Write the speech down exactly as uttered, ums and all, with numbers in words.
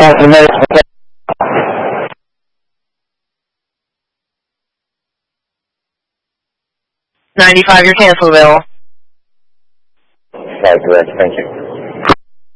ninety-five, you're canceled, Bill. Right, correct. Thank you.